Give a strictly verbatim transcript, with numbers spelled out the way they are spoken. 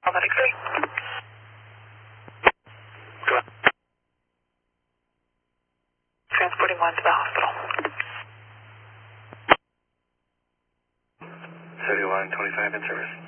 Medic three. Go ahead. Transporting one to the hospital. seventy-one twenty-five in service.